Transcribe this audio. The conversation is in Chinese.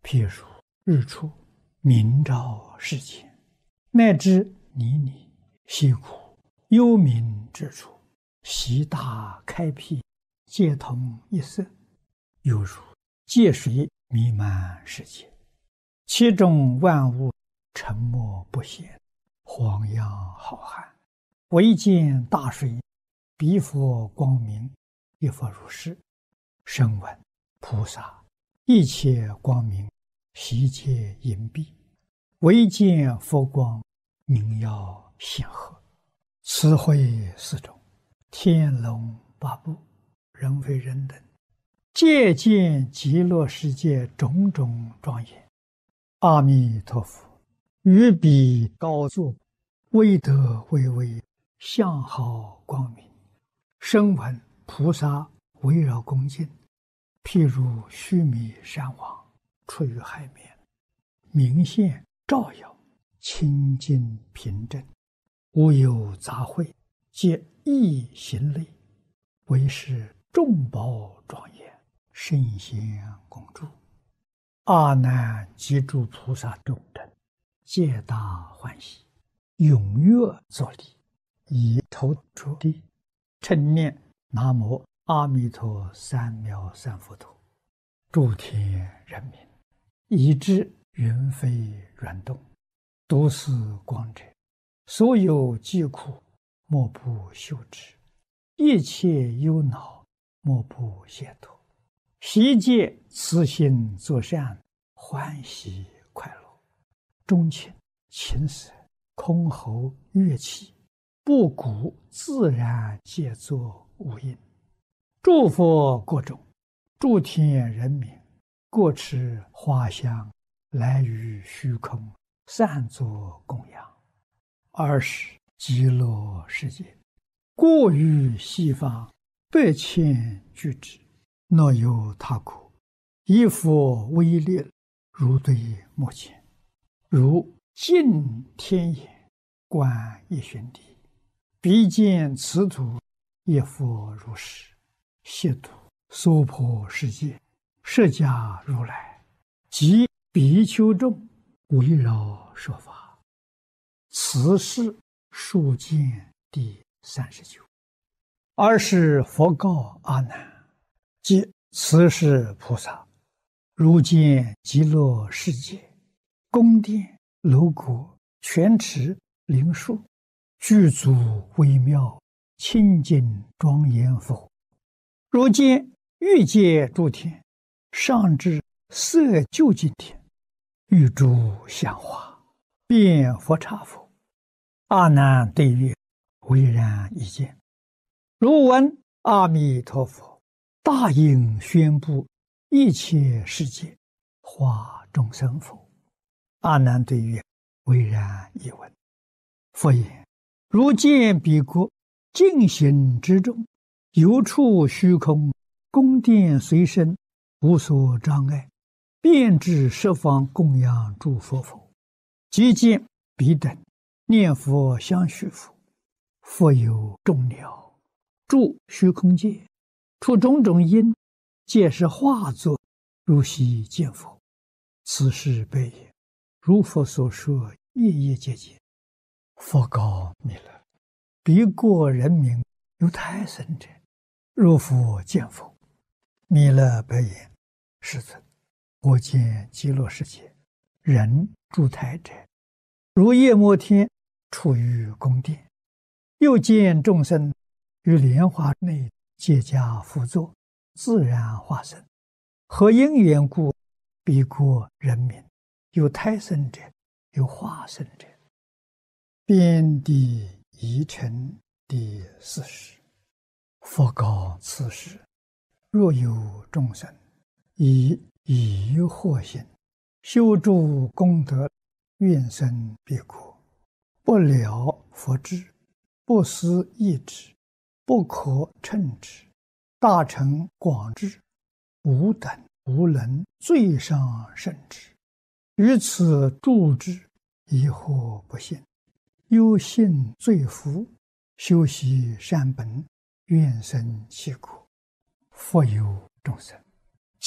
譬如日出，明照世间，乃至泥泞、溪谷、幽冥之处，习大开辟，皆同一色，犹如界水弥漫世界，其中万物沉默不显，荒洋浩瀚，唯见大水，彼佛光明，一佛如是。声闻菩萨一切光明，悉皆隐蔽，唯见佛光，明耀显赫。慈慧四种，天龙八部，人非人等，皆见极乐世界种种庄严。阿弥陀佛于彼高坐，威德巍巍，相好光明。声闻菩萨围绕恭敬，譬如须弥山王出于海面，明现照耀，清净平正，无有杂秽，皆一行类，为是众宝庄严，圣贤共住。阿难及诸菩萨众等，皆大欢喜，踊跃作礼，以头着地，称念南无阿弥陀三藐三佛陀。诸天人民，以至云飞软动，都是光者，所有疾苦，莫不休止；一切忧恼，莫不解脱。悉皆慈心作善，欢喜快乐，钟情、琴瑟、箜篌、乐器，不鼓自然皆作无音。诸佛国中，诸天人民，各持花香，来于虚空，散作供养。尔时极乐世界，过于西方百千俱胝，若有他国，以佛威力，如对目前，如镜天眼，观一旬地，彼见此土，一佛如是，悉土娑婆世界，释迦如来及比丘众，围绕说法。此是数见第39。尔时佛告阿难：即此是菩萨，如见极乐世界，宫殿、楼阁、泉池、灵树，具足微妙，清净庄严佛。如见欲界诸天，上至色究竟天，欲诸香花，遍佛刹佛。阿难对曰：唯然一见。如闻阿弥陀佛大应宣布一切世界，化众生否？阿难对曰：唯然一闻。佛言：如见彼国净行之中，有处虚空，宫殿随身，无所障碍，遍至十方供养诸佛否？即见彼等念佛相续佛，佛有众鸟住虚空界，出种种因，皆是化作，如悉见佛。此是悲也。如佛所说，夜夜皆见。佛告弥勒：彼国人民有胎生者，如复见否？弥勒白言：世尊，我见极乐世界人住胎者，如夜摩天处于宫殿，又见众生于莲花内皆加辅佐，自然化身。何因缘故？彼国人民有胎生者，有化身者。遍地遗尘第40。佛告此时：若有众生以疑惑心，修诸功德，愿生彼国，不了佛智，不思议之，不可称之，大乘广智，无等无能，最上甚至。于此住之，疑惑不信，忧信罪福，修习善本，愿生其国。复有众生